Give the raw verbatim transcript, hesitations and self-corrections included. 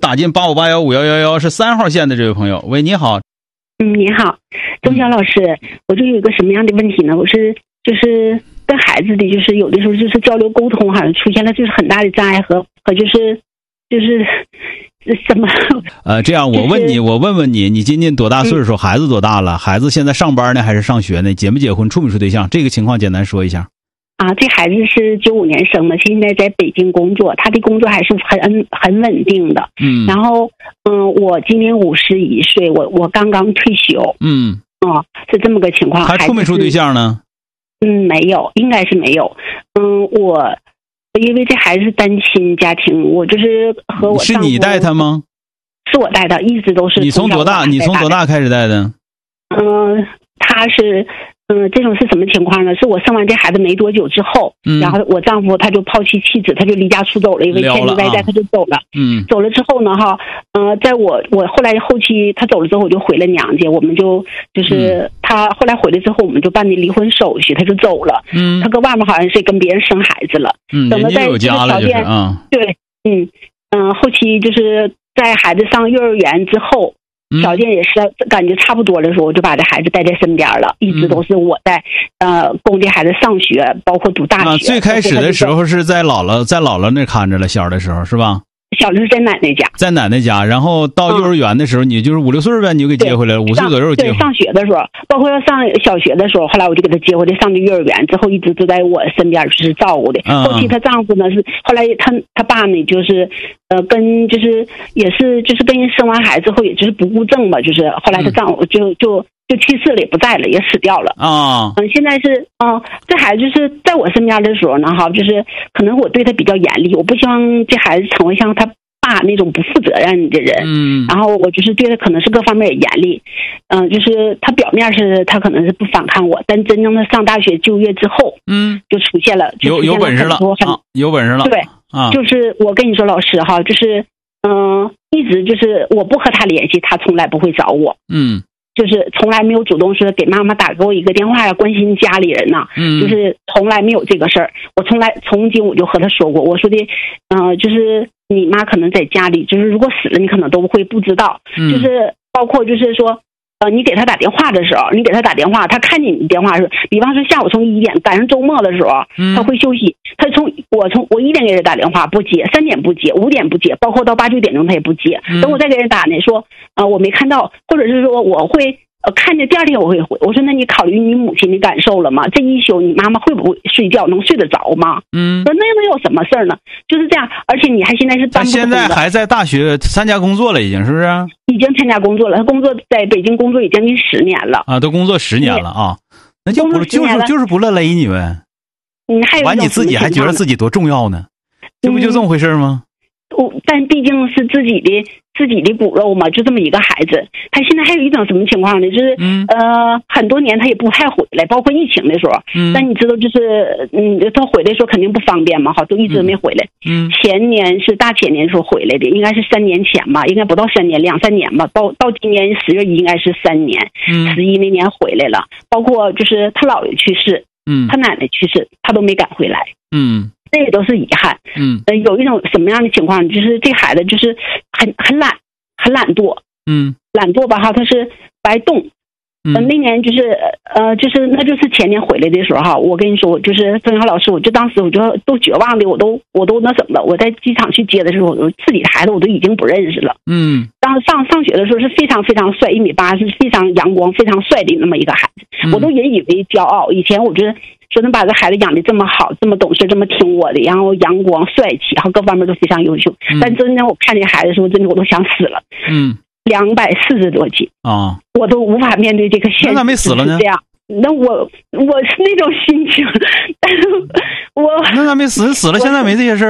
打进八五八幺五幺幺幺，是三号线的这位朋友。喂，你好。 嗯，你好，钟晓老师，我就有一个什么样的问题呢？我是就是跟孩子的，就是有的时候就是交流沟通，好像出现了就是很大的障碍和和就是就是什么？ 呃，这样我问你，我问问你，你今年多大岁数？嗯、孩子多大了？孩子现在上班呢还是上学呢？结没结婚？处没处对象？这个情况简单说一下。 啊，这孩子是九五年生的，现在在北京工作，他的工作还是很很稳定的。嗯，然后嗯，我今年五十一岁，我我刚刚退休。嗯，哦，是这么个情况。 他处没处对象呢？ 嗯，没有，应该是没有。嗯，我因为这孩子是单亲家庭，我就是和我是你带他吗？ 是我带他，一直都是。 你从多大？你从多大开始带的？ 嗯，他是。嗯，这种是什么情况呢？是我生完这孩子没多久之后，嗯、然后我丈夫他就抛弃妻子，他就离家出走了，因为欠债外债他就走了。嗯，走了之后呢，哈，呃，在我我后来后期他走了之后，我就回了娘家，我们就就是、嗯、他后来回来之后，我们就办的离婚手续，他就走了。嗯，他搁外面好像是跟别人生孩子了。嗯，等到在这个条件，嗯、对，嗯嗯、呃，后期就是在孩子上幼儿园之后。条件也是感觉差不多的时候，我就把这孩子带在身边了，一直都是我在呃供这孩子上学，包括读大学。啊， 最开始的时候是在姥姥在姥姥那看着了，小的时候是吧？ 小的是在奶奶家， 在奶奶家，然后到幼儿园的时候，嗯、你就是五六岁呗，你就给接回来了，五岁左右接回来。 对，上学的时候，包括要上小学的时候，后来我就给他接回来，上的幼儿园之后，一直都在我身边，就是照顾的。嗯、后期她丈夫呢是后来他他爸呢就是呃跟就是也是就是跟人生完孩子后，也就是不顾症吧，就是后来他丈夫就、嗯、就。就去世了，也不在了，也死掉了啊。嗯，现在是嗯，这孩子就是在我身边的时候呢，哈，就是可能我对他比较严厉，我不希望这孩子成为像他爸那种不负责任的人。嗯，然后我就是对他可能是各方面也严厉。嗯，就是他表面是他可能是不反抗我，但真正的上大学就业之后，嗯，就出现了，就出现了有有本事了，啊、有本事了。 对啊， 就是我跟你说，老师哈，就是嗯、呃，一直就是我不和他联系，他从来不会找我。嗯。就是从来没有主动说给妈妈打给我一个电话呀，关心家里人呐、嗯，就是从来没有这个事儿。我从来从今我就和他说过，我说的，嗯、呃，就是你妈可能在家里，就是如果死了，你可能都会不知道。嗯、就是包括就是说，呃，你给他打电话的时候，你给他打电话，他看见你的电话是，比方说下午从一点赶上周末的时候，嗯、他会休息，他从我从我一点给他打电话不接，三点不接，五点不接，包括到八九点钟他也不接。嗯、等我再给人打呢，说。啊、呃，我没看到，或者是说我会呃看见第二天我会回。我说那你考虑你母亲的感受了吗？这一宿你妈妈会不会睡觉？能睡得着吗？嗯，说那能有什么事儿呢？就是这样，而且你还现在是当他现在还在大学参加工作了，已经是不是？ 已经参加工作了，他工作在北京工作已经近十年了啊，都工作十年了啊，那就不就是就是不乐勒你呗。 嗯，还有完你自己还觉得自己多重要呢？这不就这么回事吗？ 我但毕竟是自己的自己的骨肉嘛，就这么一个孩子。他现在还有一种什么情况呢？就是、嗯、呃很多年他也不太回来，包括疫情的时候。嗯、但你知道，就是嗯他回来的时候肯定不方便嘛，好，都一直没回来。嗯，前年是大前年时候回来的，应该是三年前吧，应该不到三年，两三年吧。到到今年十月一应该是三年。嗯，十一那年回来了，包括就是他姥爷去世，嗯，他奶奶去世，他都没赶回来。嗯。这也都是遗憾，嗯，呃，有一种什么样的情况，就是这孩子就是很很懒，很懒惰，嗯，懒惰吧哈，他是不爱动，嗯、呃，那年就是呃，就是那就是前年回来的时候哈，我跟你说，就是曾阳老师，我就当时我就都绝望的，我都我都那什么了，我在机场去接的时候，我自己的孩子我都已经不认识了，嗯，当上上学的时候是非常非常帅，一米八是非常阳光、非常帅的那么一个孩子，嗯、我都引以为骄傲。以前我觉得。说能把这孩子养得这么好，这么懂事，这么听我的，然后阳光帅气，然后各方面都非常优秀。嗯、但真正我看这孩子的时候，真的我都想死了。嗯，两百四十多斤啊，我都无法面对这个现实。 那咋没死了呢？ 这样，那我我是那种心情，但是我那咋没死？死了，现在没这些事儿。